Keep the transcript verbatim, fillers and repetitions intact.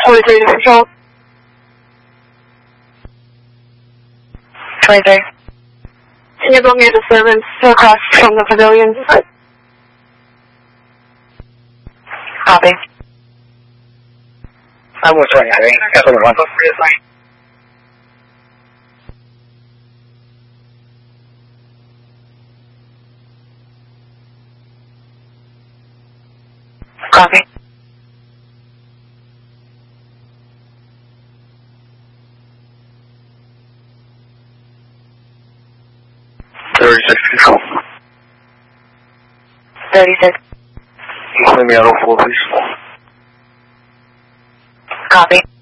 twenty-three to control. twenty-three. Can you book me a disturbance across from the pavilion? Copy. I'm with twenty-three. That's what we want. Copy. thirty-six control. thirty-six. Can you clear me out of four, please? Copy.